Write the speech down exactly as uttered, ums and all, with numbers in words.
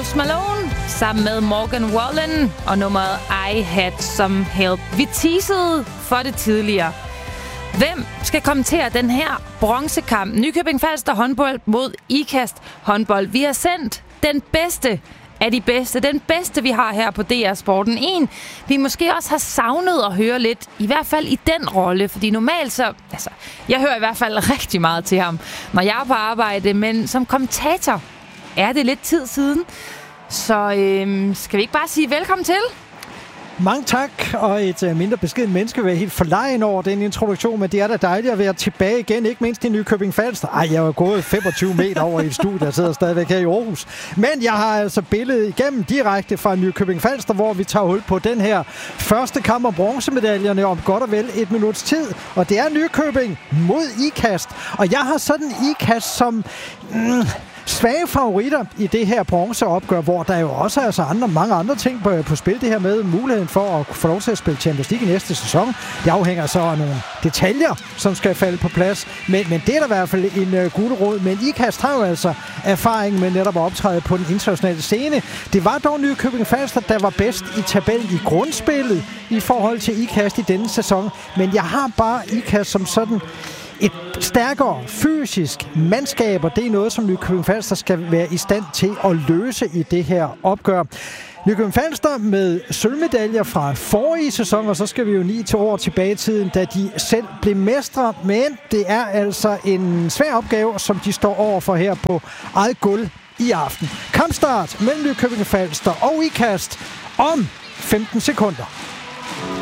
Post Malone sammen med Morgan Wallen og nummeret I Had Some Help. Vi teasede for det tidligere. Hvem skal kommentere den her bronzekamp? Nykøbing Falster håndbold mod Ikast håndbold. Vi har sendt den bedste af de bedste. Den bedste, vi har her på D R Sporten. En, vi måske også har savnet at høre lidt, i hvert fald i den rolle. Fordi normalt så, altså, jeg hører i hvert fald rigtig meget til ham, når jeg er på arbejde. Men som kommentator er det lidt tid siden. Så øhm, skal vi ikke bare sige velkommen til? Mange tak, og et uh, mindre beskeden menneske vil være helt forlegen over den introduktion, men det er da dejligt at være tilbage igen, ikke mindst i Nykøbing Falster. Ej, jeg var gået femogtyve meter over i et studie, der sidder stadigvæk her i Aarhus. Men jeg har altså billedet igennem direkte fra Nykøbing Falster, hvor vi tager hul på den her første kamp om bronzemedaljerne om godt og vel et minuts tid. Og det er Nykøbing mod Ikast. Og jeg har sådan Ikast som... Mm, svage favoritter i det her bronzeopgør, hvor der jo også er altså andre, mange andre ting på, på spil. Det her med muligheden for at få lov til at spille Champions League i næste sæson. Det afhænger så af nogle detaljer, som skal falde på plads. Men, men det er der i hvert fald en uh, gulerod. Men Ikast har jo altså erfaring med netop at optræde på den internationale scene. Det var dog Nykøbing Falster, der var bedst i tabellen i grundspillet i forhold til Ikast i denne sæson. Men jeg har bare Ikast som sådan et stærkere fysisk mandskab, og det er noget, som Nykøbing Falster skal være i stand til at løse i det her opgør. Nykøbing Falster med sølvmedaljer fra forrige sæson, og så skal vi jo ni til år tilbage i tiden, da de selv blev mestre. Men det er altså en svær opgave, som de står overfor her på eget gulv i aften. Kampstart mellem Nykøbing Falster og Ikast om femten sekunder.